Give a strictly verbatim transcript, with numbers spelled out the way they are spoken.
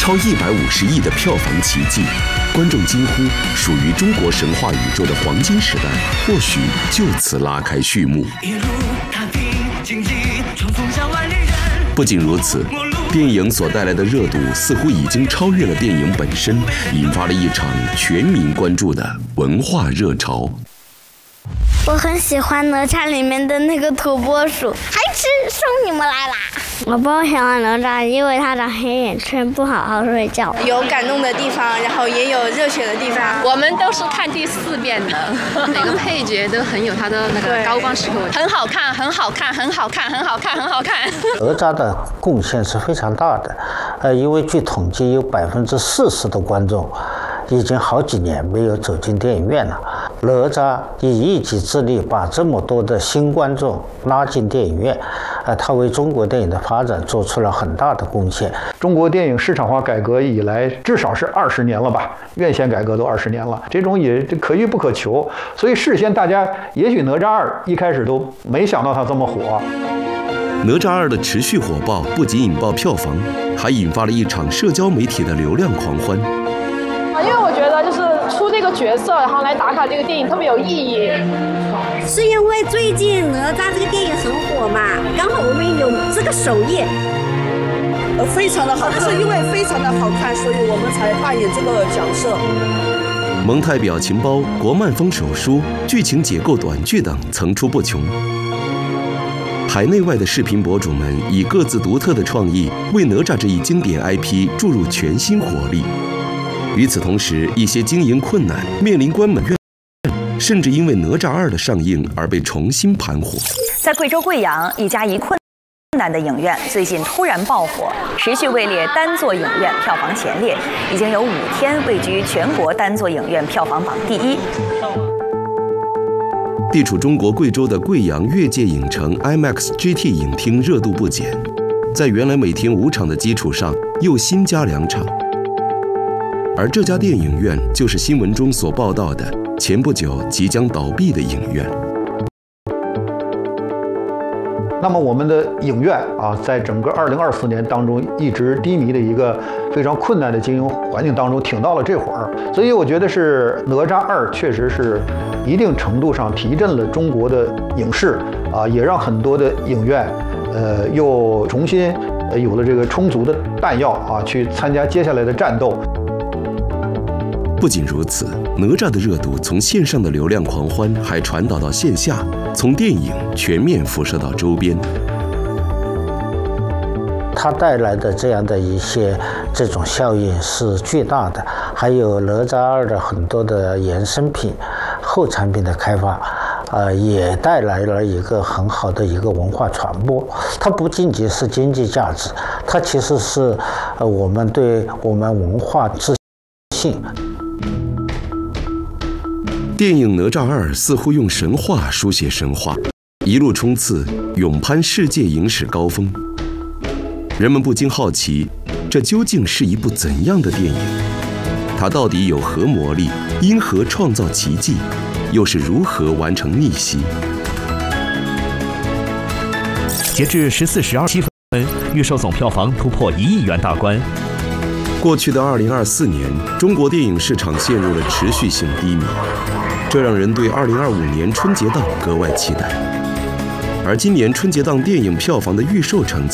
超一百五十亿的票房奇迹，观众惊呼属于中国神话宇宙的黄金时代，或许就此拉开序幕。不仅如此，电影所带来的热度似乎已经超越了电影本身，引发了一场全民关注的文化热潮。 我很喜欢哪吒里面的那个土拨鼠，还吃送你们来啦！我不喜欢哪吒，因为他的黑眼圈不好好睡觉。 有感动的地方，然后也有热血的地方。 我们都是看第四遍的，每个配角都很有他的那个高光时刻，很好看，很好看，很好看，很好看，很好看。 哪吒的贡献是非常大的，呃，因为据统计有百分之四十的观众已经好几年没有走进电影院了。哪吒以一己之力把这么多的新观众拉进电影院，呃，他为中国电影的发展做出了很大的贡献。 中国电影市场化改革以来，至少是二十年了吧，院线改革都二十年了，这种也可遇不可求。所以事先大家也许哪吒二一开始都没想到它这么火。 哪吒二的持续火爆不仅引爆票房，还引发了一场社交媒体的流量狂欢。 因为我觉得就是出这个角色，然后来打卡这个电影特别有意义。 是因为最近哪吒这个电影很火嘛，刚好我们有这个首页， 呃，非常的好，就是因为非常的好看，所以我们才扮演这个角色。 蒙太表情包、国漫风手书、剧情解构短剧等层出不穷。海内外的视频博主们以各自独特的创意，为哪吒这一经典 I P 注入全新活力。与此同时，一些经营困难、面临关门院，甚至因为哪吒二的上映而被重新盘活。 在贵州贵阳，一家一困难的影院最近突然爆火，持续位列单座影院票房前列，已经有五天位居全国单座影院票房榜第一。 地处中国贵州的贵阳越界影城 IMAX G T 影厅热度不减，在原来每天五场的基础上，又新加两场。而这家电影院就是新闻中所报道的前不久即将倒闭的影院。 那么我们的影院啊，在整个二零二四年当中一直低迷的一个非常困难的经营环境当中，挺到了这会儿。所以我觉得是哪吒二确实是一定程度上提振了中国的影视啊，也让很多的影院呃又重新有了这个充足的弹药啊，去参加接下来的战斗。 不仅如此，哪吒的热度从线上的流量狂欢还传导到线下，从电影全面辐射到周边。 它带来的这样的一些这种效应是巨大的，还有哪吒二的很多的衍生品、后产品的开发，呃，也带来了一个很好的一个文化传播。它不仅仅是经济价值，它其实是呃我们对我们文化自信。 电影《哪吒二》似乎用神话书写神话，一路冲刺，勇攀世界影史高峰。人们不禁好奇，这究竟是一部怎样的电影？它到底有何魔力？因何创造奇迹？又是如何完成逆袭？ 截至十四时二十七分，预售总票房突破一亿元大关。 过去的二零二四年，中国电影市场陷入了持续性低迷，这让人对二零二五年春节档格外期待。而今年春节档电影票房的预售成绩